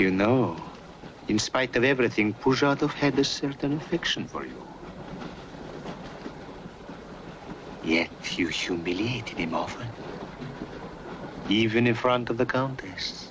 You know, in spite of everything, Pujatov had a certain affection for you. Yet you humiliated him often, even in front of the Countess.